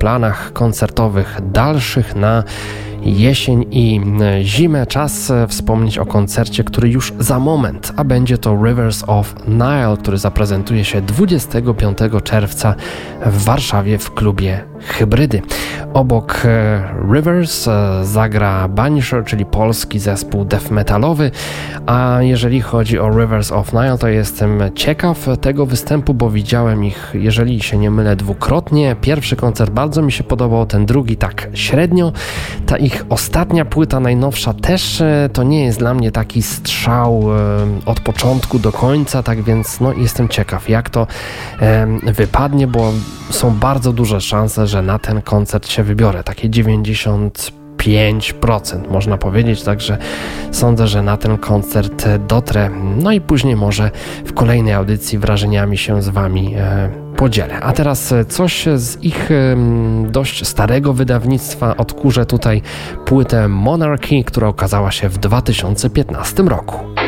planach koncertowych dalszych na jesień i zimę. Czas wspomnieć o koncercie, który już za moment, a będzie to Rivers of Nile, który zaprezentuje się 25 czerwca w Warszawie w klubie Hybrydy. Obok Rivers zagra Banisher, czyli polski zespół death metalowy, a jeżeli chodzi o Rivers of Nile, to jestem ciekaw tego występu, bo widziałem ich, jeżeli się nie mylę, dwukrotnie. Pierwszy koncert bardzo mi się podobał, ten drugi tak średnio. Ta ich ostatnia płyta, najnowsza też to nie jest dla mnie taki strzał od początku do końca, tak więc jestem ciekaw, jak to wypadnie, bo są bardzo duże szanse, że na ten koncert się wybiorę. Takie 95% można powiedzieć, także sądzę, że na ten koncert dotrę. No i później może w kolejnej audycji wrażeniami się z Wami podzielę. A teraz coś z ich dość starego wydawnictwa. Odkurzę tutaj płytę Monarchy, która okazała się w 2015 roku.